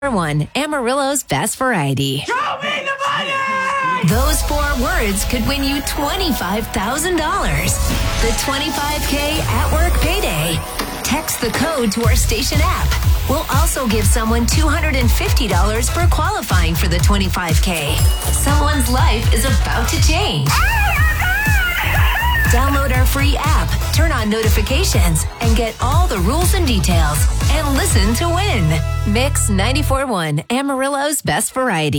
One, Amarillo's best variety. Show me the money! Those 4 words could win you $25,000. The 25K at work payday. Text the code to our station app. We'll also give someone $250 for qualifying for the 25K. Someone's life is about to change. Download our free app, turn on notifications, and get all the rules and details. And listen to win. Mix 94.1, Amarillo's best variety.